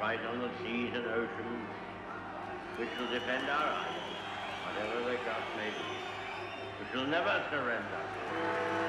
fight on the seas and oceans, which will defend our island, whatever the cost may be, which will never surrender.